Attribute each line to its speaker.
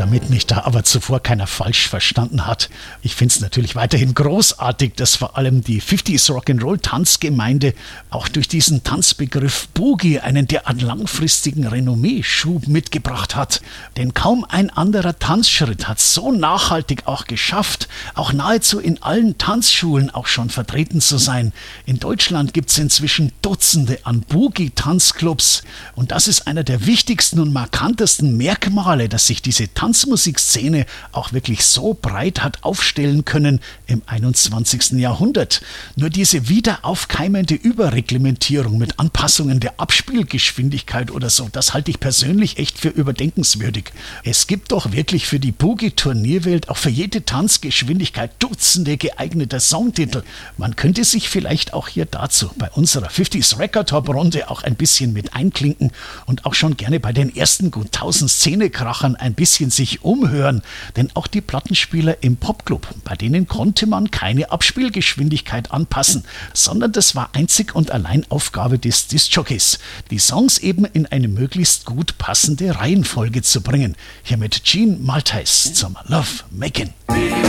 Speaker 1: damit mich da aber zuvor keiner falsch verstanden hat. Ich finde es natürlich weiterhin großartig, dass vor allem die 50s Rock'n'Roll Tanzgemeinde auch durch diesen Tanzbegriff Boogie einen derart langfristigen Renommee-Schub mitgebracht hat. Denn kaum ein anderer Tanzschritt hat so nachhaltig auch geschafft, auch nahezu in allen Tanzschulen auch schon vertreten zu sein. In Deutschland gibt es inzwischen Dutzende an Boogie-Tanzclubs und das ist einer der wichtigsten und markantesten Merkmale, dass sich diese Tanzmusikszene auch wirklich so breit hat aufstellen können im 21. Jahrhundert. Nur diese wieder aufkeimende Überreglementierung mit Anpassungen der Abspielgeschwindigkeit oder so, das halte ich persönlich echt für überdenkenswürdig. Es gibt doch wirklich für die Boogie-Turnierwelt auch für jede Tanzgeschwindigkeit Dutzende geeigneter Songtitel. Man könnte sich vielleicht auch hier dazu bei unserer 50s Record Top Runde auch ein bisschen mit einklinken und auch schon gerne bei den ersten gut 1000 Szenekrachern ein bisschen sich umhören, denn auch die Plattenspieler im Popclub, bei denen konnte man keine Abspielgeschwindigkeit anpassen, sondern das war einzig und allein Aufgabe des Diskjockeys, die Songs eben in eine möglichst gut passende Reihenfolge zu bringen. Hier mit Gene Maltais zum Love Making.